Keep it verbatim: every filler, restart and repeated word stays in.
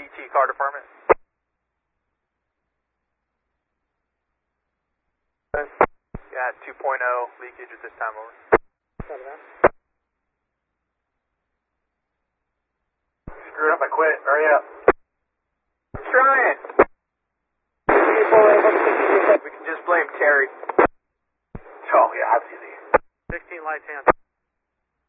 T car department. Yeah, two point oh leakage at this time, over. Screwed up, I quit. Hurry up. I'm trying. We can just blame Terry. Oh, yeah, absolutely. sixteen lights hands.